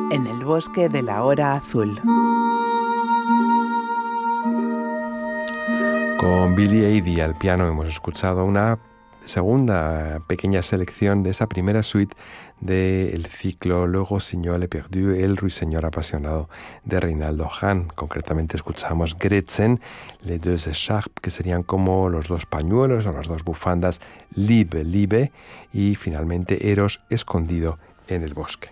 En el bosque de la hora azul. Con Billy Eady al piano hemos escuchado una segunda pequeña selección de esa primera suite del ciclo Le Rossignol éperdu, el ruiseñor apasionado de Reinaldo Hahn. Concretamente escuchamos Gretchen, Les deux écharpes, que serían como los dos pañuelos o las dos bufandas, Liebe, Liebe, y finalmente Eros, escondido en el bosque.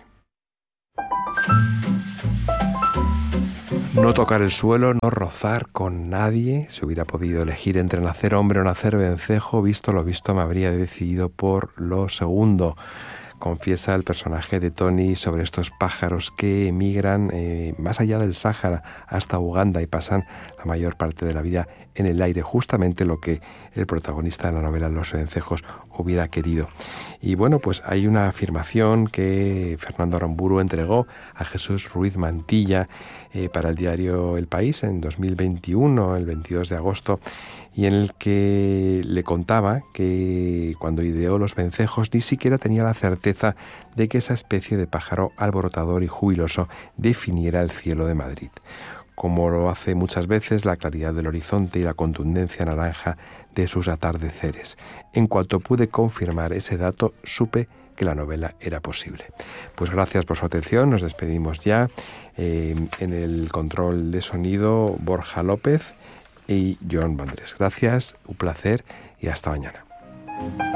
No tocar el suelo, no rozar con nadie. Si hubiera podido elegir entre nacer hombre o nacer vencejo, visto lo visto, me habría decidido por lo segundo. Confiesa el personaje de Tony sobre estos pájaros que emigran más allá del Sáhara hasta Uganda y pasan la mayor parte de la vida en el aire, justamente lo que el protagonista de la novela Los vencejos hubiera querido. Y bueno, pues hay una afirmación que Fernando Aramburu entregó a Jesús Ruiz Mantilla para el diario El País en 2021, el 22 de agosto, y en el que le contaba que cuando ideó Los vencejos ni siquiera tenía la certeza de que esa especie de pájaro alborotador y jubiloso definiera el cielo de Madrid. Como lo hace muchas veces, la claridad del horizonte y la contundencia naranja de sus atardeceres. En cuanto pude confirmar ese dato, supe que la novela era posible. Pues gracias por su atención, nos despedimos ya. En el control de sonido, Borja López y Joan Vandrés. Gracias, un placer y hasta mañana.